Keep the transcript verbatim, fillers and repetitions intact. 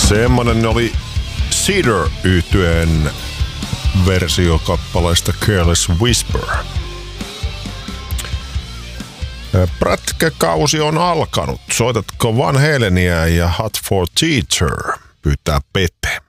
Semmonen oli Cedar-yhtyeen versio kappaleesta Careless Whisper. Prätkäkausi on alkanut. Soitatko Van Halenia ja Hot for Teacher? Pyytää Pepe.